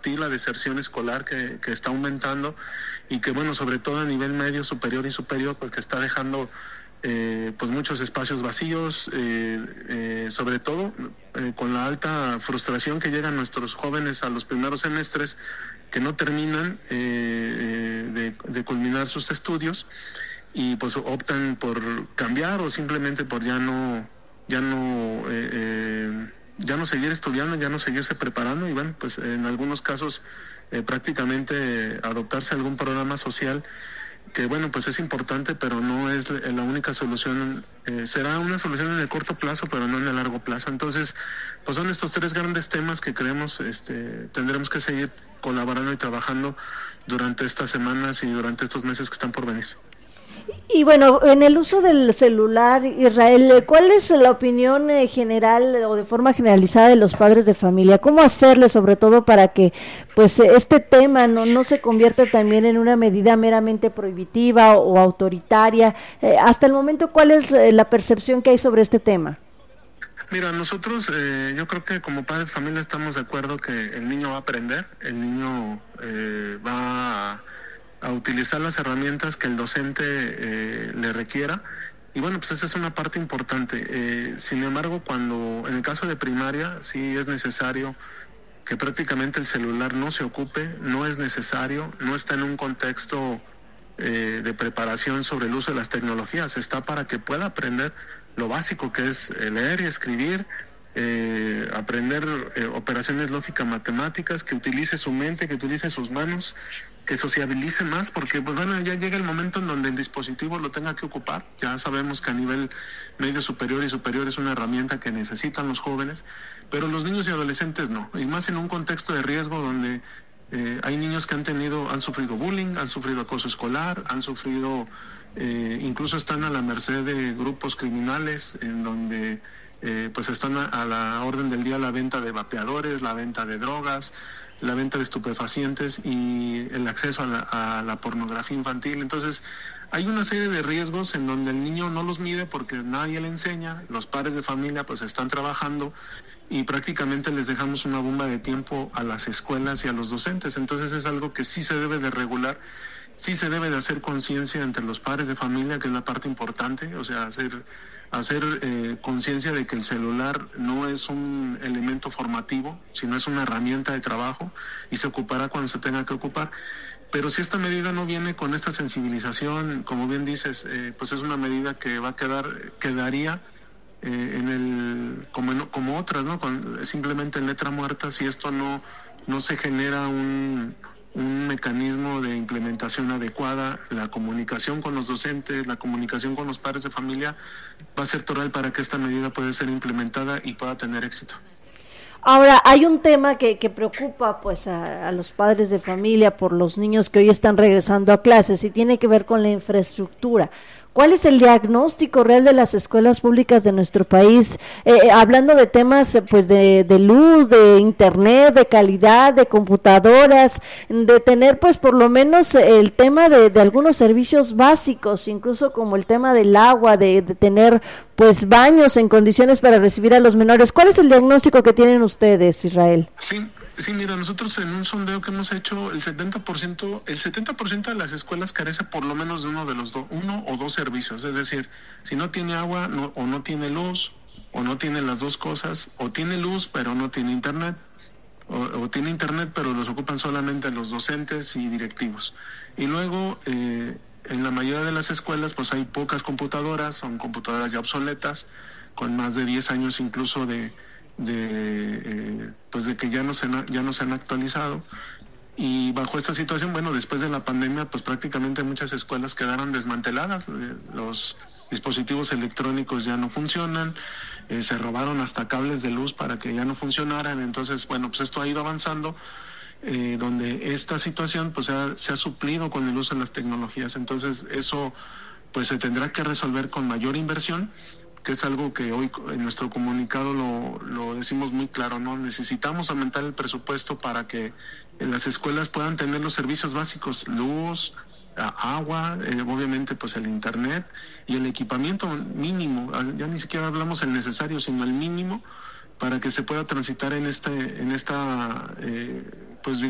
infantil, la deserción escolar que está aumentando y que, bueno, sobre todo a nivel medio, superior y superior, pues que está dejando pues muchos espacios vacíos, sobre todo con la alta frustración que llegan nuestros jóvenes a los primeros semestres que no terminan de culminar sus estudios y pues optan por cambiar o simplemente por ya no seguir estudiando, ya no seguirse preparando y bueno, pues en algunos casos prácticamente adoptarse algún programa social que bueno, pues es importante, pero no es la única solución. Será una solución en el corto plazo, pero no en el largo plazo. Entonces, pues son estos tres grandes temas que creemos tendremos que seguir colaborando y trabajando durante estas semanas y durante estos meses que están por venir. Y bueno, en el uso del celular, Israel, ¿cuál es la opinión general o de forma generalizada de los padres de familia? ¿Cómo hacerle sobre todo para que pues este tema no se convierta también en una medida meramente prohibitiva o autoritaria? Hasta el momento, ¿cuál es la percepción que hay sobre este tema? Mira, nosotros yo creo que como padres de familia estamos de acuerdo que el niño va a aprender, el niño va a utilizar las herramientas que el docente le requiera y bueno, pues esa es una parte importante. Sin embargo, cuando en el caso de primaria sí es necesario que prácticamente el celular no se ocupe, no es necesario, no está en un contexto de preparación sobre el uso de las tecnologías, está para que pueda aprender lo básico que es leer y escribir, aprender operaciones lógicas matemáticas, que utilice su mente, que utilice sus manos, que sociabilice más, porque pues bueno, ya llega el momento en donde el dispositivo lo tenga que ocupar. Ya sabemos que a nivel medio superior y superior es una herramienta que necesitan los jóvenes, pero los niños y adolescentes no, y más en un contexto de riesgo donde hay niños que han sufrido bullying, han sufrido acoso escolar, han sufrido, incluso están a la merced de grupos criminales en donde pues están a la orden del día la venta de vapeadores, la venta de drogas, la venta de estupefacientes y el acceso a la pornografía infantil. Entonces hay una serie de riesgos en donde el niño no los mide porque nadie le enseña, los padres de familia pues están trabajando y prácticamente les dejamos una bomba de tiempo a las escuelas y a los docentes. Entonces es algo que sí se debe de regular, sí se debe de hacer conciencia entre los padres de familia, que es la parte importante, o sea, hacer conciencia de que el celular no es un elemento formativo, sino es una herramienta de trabajo y se ocupará cuando se tenga que ocupar. Pero si esta medida no viene con esta sensibilización, como bien dices, pues es una medida que quedaría como otras, ¿no? Simplemente en letra muerta, si esto no se genera un mecanismo de implementación adecuada, la comunicación con los docentes, la comunicación con los padres de familia va a ser total para que esta medida pueda ser implementada y pueda tener éxito. Ahora, hay un tema que preocupa pues a los padres de familia por los niños que hoy están regresando a clases y tiene que ver con la infraestructura. ¿Cuál es el diagnóstico real de las escuelas públicas de nuestro país? Hablando de temas pues de luz, de internet, de calidad, de computadoras, de tener pues por lo menos el tema de algunos servicios básicos, incluso como el tema del agua, de tener pues baños en condiciones para recibir a los menores. ¿Cuál es el diagnóstico que tienen ustedes, Israel? Sí, mira, nosotros en un sondeo que hemos hecho, el 70% de las escuelas carece por lo menos de uno o dos servicios, es decir, si no tiene agua o no tiene luz, o no tiene las dos cosas, o tiene luz pero no tiene internet, o tiene internet pero los ocupan solamente los docentes y directivos. Y luego, en la mayoría de las escuelas pues hay pocas computadoras, son computadoras ya obsoletas, con más de 10 años incluso de que ya no se han actualizado, y bajo esta situación, bueno, después de la pandemia pues prácticamente muchas escuelas quedaron desmanteladas, los dispositivos electrónicos ya no funcionan, se robaron hasta cables de luz para que ya no funcionaran. Entonces bueno, pues esto ha ido avanzando, donde esta situación pues se ha suplido con el uso de las tecnologías. Entonces eso pues se tendrá que resolver con mayor inversión, que es algo que hoy en nuestro comunicado lo decimos muy claro, ¿no? Necesitamos aumentar el presupuesto para que las escuelas puedan tener los servicios básicos, luz, agua, obviamente pues el internet y el equipamiento mínimo. Ya ni siquiera hablamos el necesario, sino el mínimo, para que se pueda transitar en esta pues